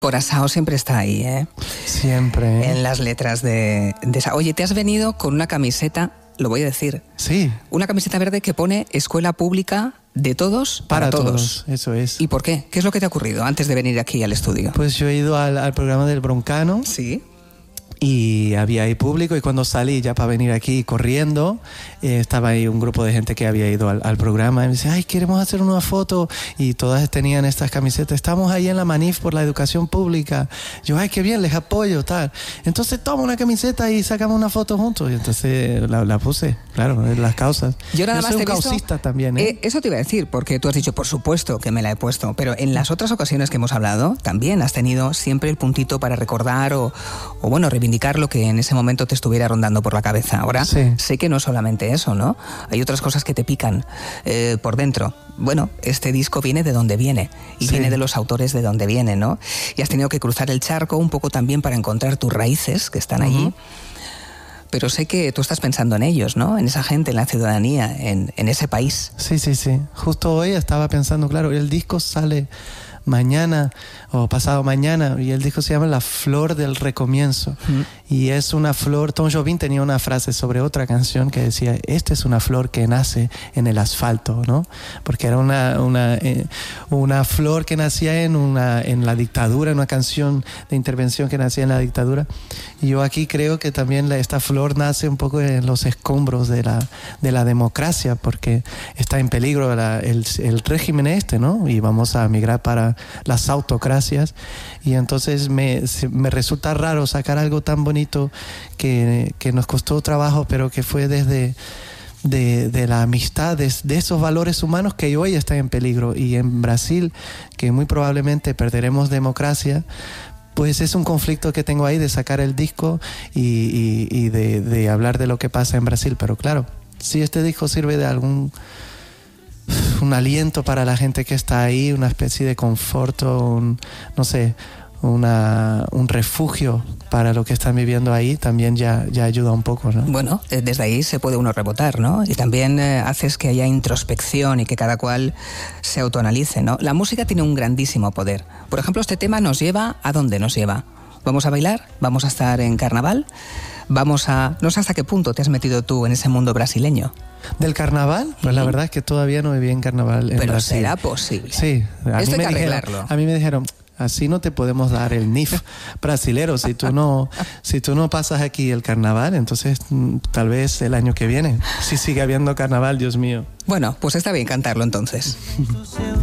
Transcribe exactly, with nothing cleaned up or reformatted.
Corazao siempre está ahí, ¿eh? Siempre. ¿eh? En las letras de, de esa. Oye, te has venido con una camiseta, lo voy a decir. Sí. Una camiseta verde que pone Escuela Pública de Todos para, Para todos. todos, eso es. ¿Y por qué? ¿Qué es lo que te ha ocurrido antes de venir aquí al estudio? Pues yo he ido al, al programa del Broncano. Sí. Y había ahí público, y cuando salí ya para venir aquí corriendo, eh, estaba ahí un grupo de gente que había ido al, al programa y me dice, ay, queremos hacer una foto, y todas tenían estas camisetas, estamos ahí en la Manif por la educación pública. Yo, ay, qué bien, les apoyo, tal. Entonces toma una camiseta y sacamos una foto juntos, y entonces la, la puse, claro, en las causas. Yo nada Yo más soy te un he visto, causista también, ¿eh? eh, Eso te iba a decir, porque tú has dicho, por supuesto que me la he puesto, pero en las otras ocasiones que hemos hablado, también has tenido siempre el puntito para recordar o, o bueno, reivindicar lo que en ese momento te estuviera rondando por la cabeza. Ahora Sí. sé que no es solamente eso, ¿no? Hay otras cosas que te pican eh, por dentro. Bueno, este disco viene de donde viene y Sí. viene de los autores de donde viene, ¿no? Y has tenido que cruzar el charco un poco también para encontrar tus raíces que están allí. Ujú. Pero sé que tú estás pensando en ellos, ¿no? En esa gente, en la ciudadanía, en, en ese país. Sí, sí, sí. Justo hoy estaba pensando, claro, el disco sale mañana o pasado mañana, y el disco se llama La Flor del Recomienzo. Mm. Y es una flor. Tom Jobim tenía una frase sobre otra canción que decía, esta es una flor que nace en el asfalto, ¿no? Porque era una, una, eh, una flor que nacía en, una, en la dictadura, en una canción de intervención que nacía en la dictadura. Y yo aquí creo que también la, esta flor nace un poco en los escombros de la, de la democracia, porque está en peligro la, el, el régimen este, ¿no? Y vamos a migrar para las autocracias. Y entonces me, me resulta raro sacar algo tan bonito que, que nos costó trabajo, pero que fue desde de, de la amistad, de, de esos valores humanos que hoy están en peligro. Y en Brasil, que muy probablemente perderemos democracia, pues es un conflicto que tengo ahí de sacar el disco y, y, y de, de hablar de lo que pasa en Brasil. Pero claro, si este disco sirve de algún un aliento para la gente que está ahí, una especie de conforto, un, no sé, una, un refugio para lo que están viviendo ahí, también ya, ya ayuda un poco, ¿no? Bueno, eh, desde ahí se puede uno rebotar, ¿no? Y también eh, haces que haya introspección y que cada cual se autoanalice, ¿no? La música tiene un grandísimo poder. Por ejemplo, este tema nos lleva ¿a dónde nos lleva? ¿Vamos a bailar? ¿Vamos a estar en carnaval? ¿Vamos a...? No sé hasta qué punto te has metido tú en ese mundo brasileño. ¿Del carnaval? Pues la verdad es que todavía no viví en carnaval en Pero Brasil. será posible. Sí. A Esto mí hay me que dijeron, arreglarlo. a mí me dijeron, así no te podemos dar el N I F brasilero si tú no, si tú no pasas aquí el carnaval. Entonces mm, tal vez el año que viene, si sigue habiendo carnaval, Dios mío. Bueno, pues está bien cantarlo entonces.